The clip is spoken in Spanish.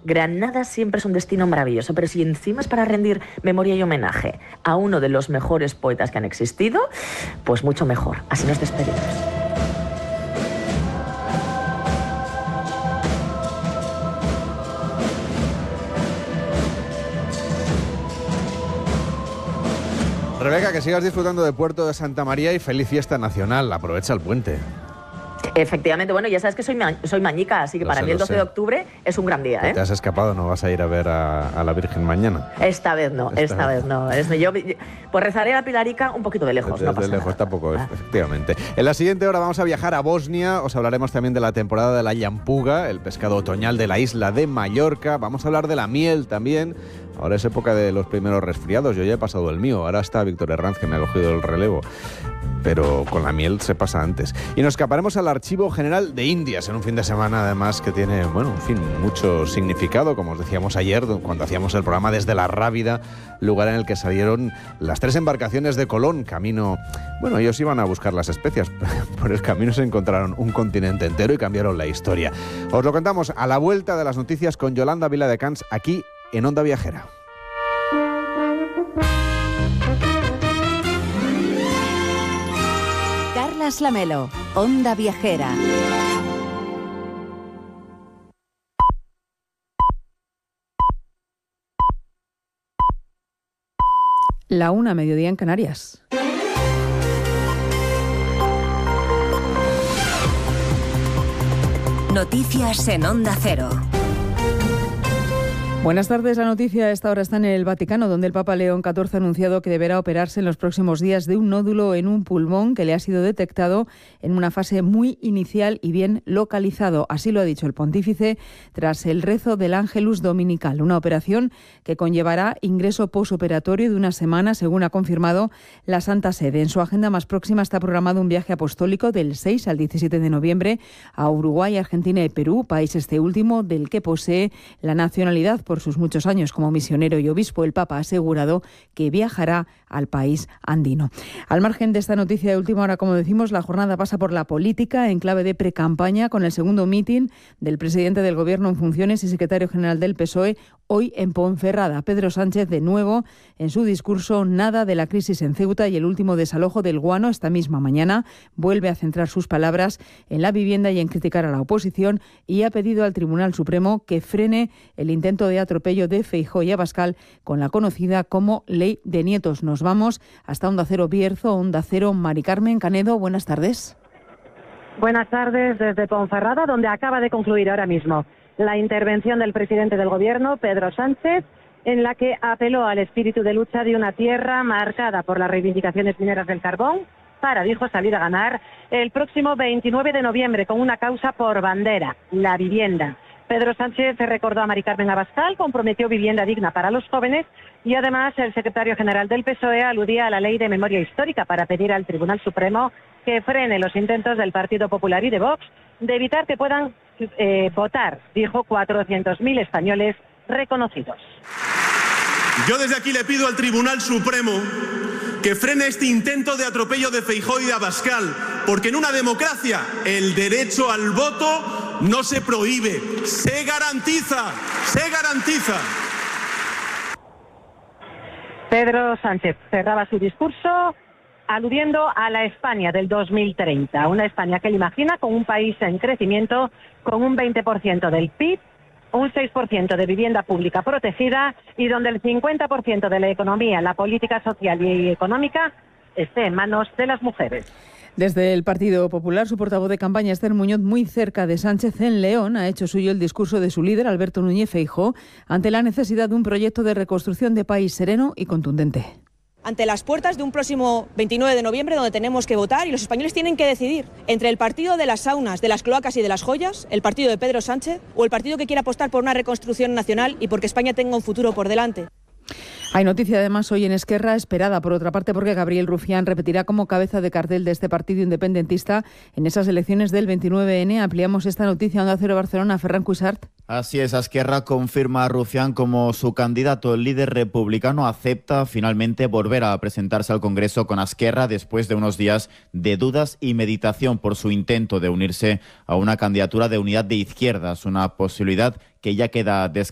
Granada siempre es un destino maravilloso, pero si encima es para rendir memoria y homenaje a uno de los mejores poetas que han existido, pues mucho mejor. Así nos despedimos. Rebeca, que sigas disfrutando de Puerto de Santa María y feliz fiesta nacional. Aprovecha el puente. Efectivamente, bueno, ya sabes que soy mañica, así que para mí el 12 de octubre es un gran día, ¿eh? Te has escapado, no vas a ir a ver a la Virgen mañana. Esta vez no. Yo pues rezaré a la Pilarica un poquito de lejos, no pasa Desde lejos nada. tampoco, efectivamente. En la siguiente hora vamos a viajar a Bosnia, os hablaremos también de la temporada de la llampuga, el pescado otoñal de la isla de Mallorca, vamos a hablar de la miel también. Ahora es época de los primeros resfriados, yo ya he pasado el mío, ahora está Víctor Herranz que me ha cogido el relevo. Pero con la miel se pasa antes. Y nos escaparemos al Archivo General de Indias en un fin de semana, además, que tiene, mucho significado, como os decíamos ayer, cuando hacíamos el programa desde La Rábida, lugar en el que salieron las 3 embarcaciones de Colón, camino... Bueno, ellos iban a buscar las especias, por el camino se encontraron un continente entero y cambiaron la historia. Os lo contamos a la vuelta de las noticias con Yolanda Viladecans, aquí en Onda Viajera. Carlas Lamelo, Onda Viajera. La 1, mediodía en Canarias. Noticias en Onda Cero. Buenas tardes. La noticia a esta hora está en el Vaticano, donde el Papa León XIV ha anunciado que deberá operarse en los próximos días de un nódulo en un pulmón que le ha sido detectado en una fase muy inicial y bien localizado. Así lo ha dicho el pontífice tras el rezo del Ángelus Dominical, una operación que conllevará ingreso posoperatorio de una semana, según ha confirmado la Santa Sede. En su agenda más próxima está programado un viaje apostólico del 6 al 17 de noviembre a Uruguay, Argentina y Perú, país este último del que posee la nacionalidad por sus muchos años como misionero y obispo. El Papa ha asegurado que viajará al país andino. Al margen de esta noticia de última hora, como decimos, la jornada pasa por la política en clave de precampaña con el segundo mitin del presidente del Gobierno en funciones y secretario general del PSOE hoy en Ponferrada. Pedro Sánchez, de nuevo, en su discurso, nada de la crisis en Ceuta y el último desalojo del Guano esta misma mañana. Vuelve a centrar sus palabras en la vivienda y en criticar a la oposición y ha pedido al Tribunal Supremo que frene el intento de atropello de Feijóo y Abascal con la conocida como Ley de Nietos. Nos vamos hasta Onda Cero Bierzo, Onda Cero. Mari Carmen Canedo, buenas tardes. Buenas tardes desde Ponferrada, donde acaba de concluir ahora mismo la intervención del presidente del Gobierno, Pedro Sánchez, en la que apeló al espíritu de lucha de una tierra marcada por las reivindicaciones mineras del carbón para, dijo, salir a ganar el próximo 29 de noviembre con una causa por bandera, la vivienda. Pedro Sánchez recordó a Mari Carmen Abascal, comprometió vivienda digna para los jóvenes y además el secretario general del PSOE aludía a la ley de memoria histórica para pedir al Tribunal Supremo que frene los intentos del Partido Popular y de Vox de evitar que puedan votar, dijo, 400.000 españoles reconocidos. Yo desde aquí le pido al Tribunal Supremo que frene este intento de atropello de Feijóo y de Abascal, porque en una democracia el derecho al voto no se prohíbe, se garantiza, se garantiza. Pedro Sánchez cerraba su discurso aludiendo a la España del 2030, una España que él imagina con un país en crecimiento, con un 20% del PIB, un 6% de vivienda pública protegida y donde el 50% de la economía, la política social y económica esté en manos de las mujeres. Desde el Partido Popular, su portavoz de campaña, Esther Muñoz, muy cerca de Sánchez en León, ha hecho suyo el discurso de su líder, Alberto Núñez Feijóo, ante la necesidad de un proyecto de reconstrucción de país sereno y contundente. Ante las puertas de un próximo 29 de noviembre donde tenemos que votar y los españoles tienen que decidir entre el partido de las saunas, de las cloacas y de las joyas, el partido de Pedro Sánchez o el partido que quiere apostar por una reconstrucción nacional y porque España tenga un futuro por delante. Hay noticia además hoy en Esquerra, esperada por otra parte porque Gabriel Rufián repetirá como cabeza de cartel de este partido independentista en esas elecciones del 29N. Ampliamos esta noticia a Onda Cero Barcelona. Ferran Cuixart. Así es, Esquerra confirma a Rufián como su candidato. El líder republicano acepta finalmente volver a presentarse al Congreso con Esquerra después de unos días de dudas y meditación por su intento de unirse a una candidatura de unidad de izquierdas, una posibilidad que ya queda descartada.